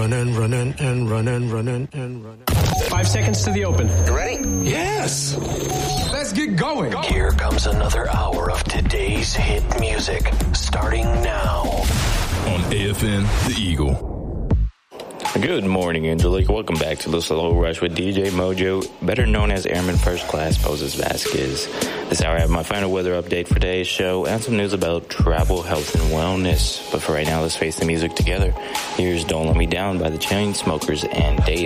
running, running, and running, running, and running. 5 seconds to the open. You ready? Yes! Let's get going. Here comes another hour of today's hit music, starting now. On AFN, The Eagle. Good morning, Angelique. Welcome back to the Slow Rush with DJ Mojo, better known as Airman First Class Moses Vasquez. This hour I have my final weather update for today's show and some news about travel, health, and wellness. But for right now, let's face the music together. Here's Don't Let Me Down by the Chainsmokers and Dave.